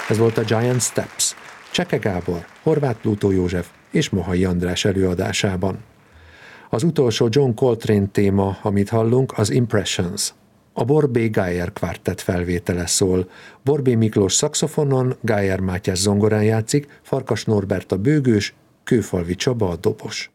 Ez volt a Giant Steps, Cseke Gábor, Horváth Plutó József és Mohai András előadásában. Az utolsó John Coltrane téma, amit hallunk, az Impressions. A Borbé Geyer Quartet felvétele szól. Borbé Miklós szaxofonon, Geyer Mátyás zongorán játszik, Farkas Norbert a bőgős, Kőfalvi Csaba a dobos.